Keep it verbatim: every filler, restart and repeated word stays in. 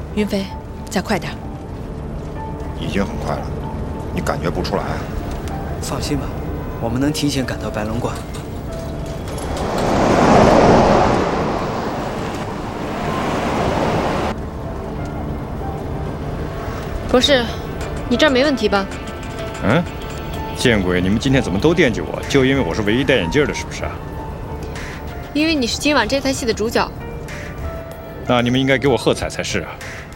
云飞，再快点！ 已经很快了，你感觉不出来啊？ 放心吧，我们能提前赶到白龙观。 博士，你这儿没问题吧？ 嗯，见鬼！你们今天怎么都惦记我？就因为我是唯一戴眼镜的，是不是啊？ 因为你是今晚这台戏的主角。 那你们应该给我喝彩才是啊！